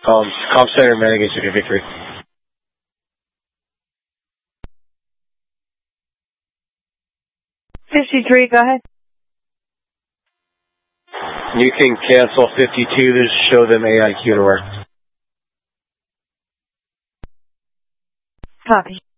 Comm Center, Mannequin City Victory. 53, go ahead. You can cancel 52 to show them AIQ to work. Copy.